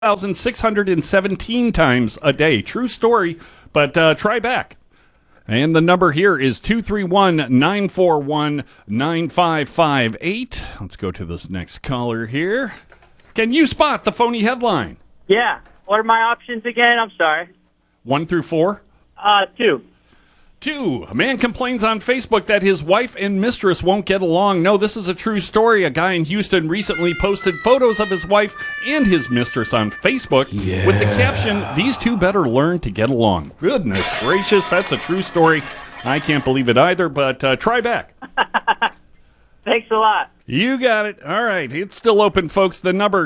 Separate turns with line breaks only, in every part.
1,617 times a day. True story, but try back. And the number here is 231-941-9558. Let's go to this next caller here. Can you spot the phony headline?
Yeah. What are my options again? I'm sorry.
1 through 4?
2.
2. A man complains on Facebook that his wife and mistress won't get along. No, this is a true story. A guy in Houston recently posted photos of his wife and his mistress on Facebook with the caption, "These two better learn to get along." Goodness gracious, that's a true story. I can't believe it either, but try back.
Thanks a lot.
You got it. All right. It's still open, folks. The number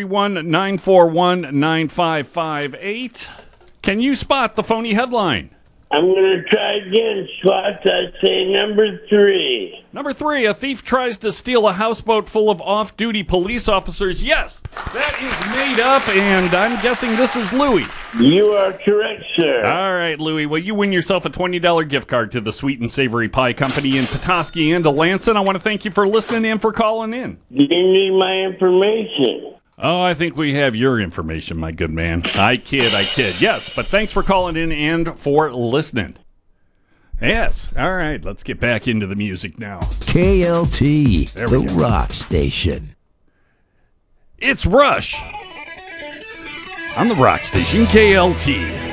231-941-9558. Can you spot the phony headline?
I'm going to try again, Spots. I say number 3.
Number 3, a thief tries to steal a houseboat full of off-duty police officers. Yes, that is made up, and I'm guessing this is Louie.
You are correct, sir.
All right, Louie. Well, you win yourself a $20 gift card to the Sweet and Savory Pie Company in Petoskey and Alanson. I want to thank you for listening and for calling in.
You need my information.
Oh, I think we have your information, my good man. I kid. Yes, but thanks for calling in and for listening. Yes. All right, let's get back into the music now.
KLT, the rock station.
It's Rush on the rock station, KLT.